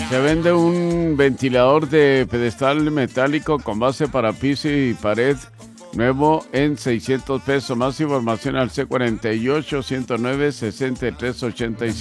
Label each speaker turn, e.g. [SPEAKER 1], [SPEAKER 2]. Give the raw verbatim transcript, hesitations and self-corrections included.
[SPEAKER 1] Se vende un ventilador de pedestal metálico con base para piso y pared nuevo en seiscientos pesos. Más información al C cuarenta y ocho, ciento nueve, sesenta y tres ochenta y siete.